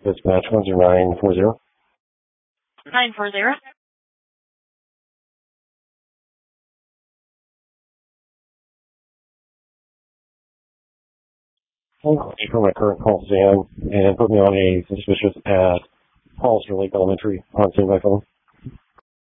Dispatch 10940. 940. For my current call, Sam, and put me on a suspicious at Halls Lake Elementary on St. My phone.